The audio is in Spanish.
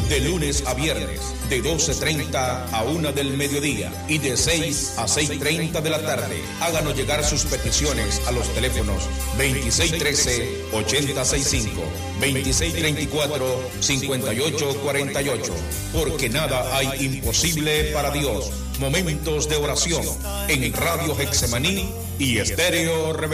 de lunes a viernes, de 12:30 a 1 del mediodía y de 6 a 6:30 de la tarde. Háganos llegar sus peticiones a los teléfonos 2613-8065, 2634-5848, porque nada hay imposible para Dios. Momentos de oración en Radio Getsemaní y Estéreo Rebelde.